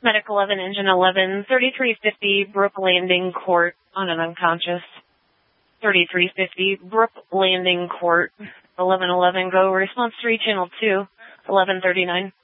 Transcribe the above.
Medic 11, Engine 11, 3350 Brook Landing Court on an unconscious. 3350 Brook Landing Court, 1111, go. Response 3, Channel 2, 1139.